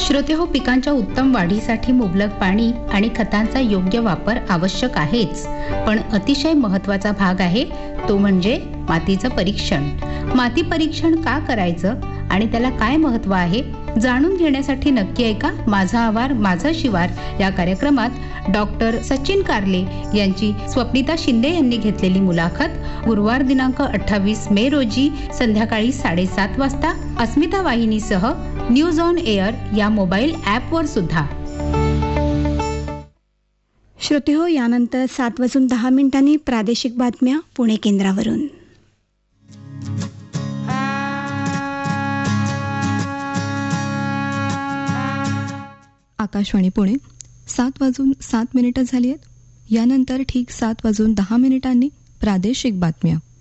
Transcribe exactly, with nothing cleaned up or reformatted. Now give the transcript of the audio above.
श्रोतेहो, पिकांच्या उत्तम वाढीसाठी मुबलक पाणी आणि खतांचा योग्य वापर आवश्यक आहेच, पण अतिशय महत्त्वाचा भाग आहे तो म्हणजे मातीचं परीक्षण. माती परीक्षण का करायचं आणि त्याला काय महत्त्व आहे जाणून घेण्यासाठी नक्की ऐका माझा आवार माझं शिवार या कार्यक्रमात डॉक्टर सचिन कारले यांची स्वप्निता शिंदे यांनी घेतलेली मुलाखत गुरुवार दिनांक अठ्ठावीस मे रोजी संध्याकाळी साडेसात वाजता अस्मिता वाहिनीसह न्यूज ऑन एअर या मोबाईल ॲपवर सुद्धा. श्रोते हो, यानंतर सात वाजून दहा मिनिटांनी प्रादेशिक बातम्या पुणे केंद्रावरून. आकाशवाणी पुणे. सात वाजून सात मिनिटं झाली आहेत. यानंतर ठीक सात वाजून दहा मिनिटांनी प्रादेशिक बातम्या.